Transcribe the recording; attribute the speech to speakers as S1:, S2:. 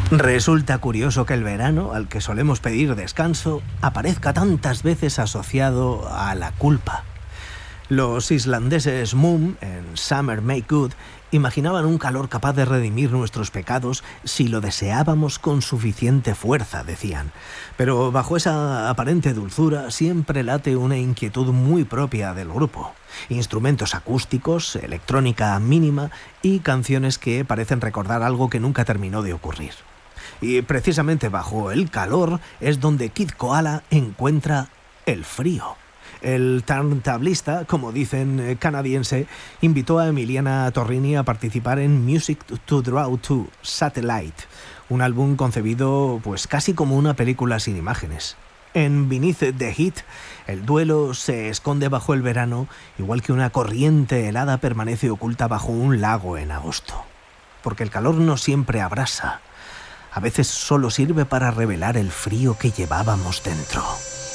S1: Resulta curioso que el verano, al que solemos pedir descanso, aparezca tantas veces asociado a la culpa. Los islandeses Moon, en Summer Make Good, imaginaban un calor capaz de redimir nuestros pecados si lo deseábamos con suficiente fuerza, decían. Pero bajo esa aparente dulzura siempre late una inquietud muy propia del grupo. Instrumentos acústicos, electrónica mínima y canciones que parecen recordar algo que nunca terminó de ocurrir. Y precisamente bajo el calor es donde Kid Koala encuentra el frío. El turntablista, como dicen, canadiense, invitó a Emiliana Torrini a participar en Music to Draw to Satellite, un álbum concebido pues casi como una película sin imágenes. En Beneath the Heat, el duelo se esconde bajo el verano, igual que una corriente helada permanece oculta bajo un lago en agosto. Porque el calor no siempre abrasa. A veces solo sirve para revelar el frío que llevábamos dentro.